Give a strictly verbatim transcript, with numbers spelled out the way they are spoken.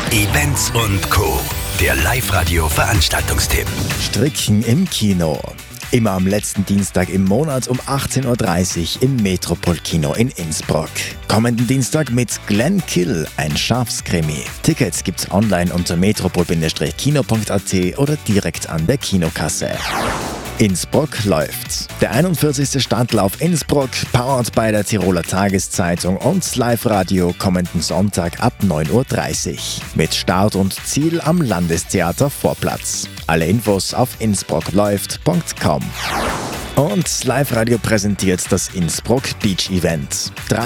Events und Co. Der Live-Radio-Veranstaltungstipp. Stricken im Kino. Immer am letzten Dienstag im Monat um achtzehn Uhr dreißig im Metropol-Kino in Innsbruck. Kommenden Dienstag mit Glenn Kill, ein Schafskrimi. Tickets gibt's online unter metropol kino punkt a t oder direkt an der Kinokasse. Innsbruck läuft. Der einundvierzigste Stadtlauf Innsbruck, powered bei der Tiroler Tageszeitung und Live-Radio kommenden Sonntag ab neun Uhr dreißig. Mit Start und Ziel am Landestheater Vorplatz. Alle Infos auf innsbruckläuft punkt com. Und Live-Radio präsentiert das Innsbruck Beach Event.